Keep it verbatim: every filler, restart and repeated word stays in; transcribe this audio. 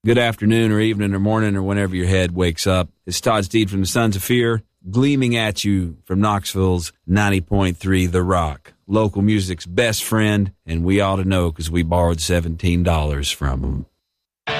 Good afternoon or evening or morning or whenever your head wakes up. It's Todd Steed from the Sons of Fear, gleaming at you from Knoxville's ninety point three The Rock. Local music's best friend, and we ought to know because we borrowed seventeen dollars from them.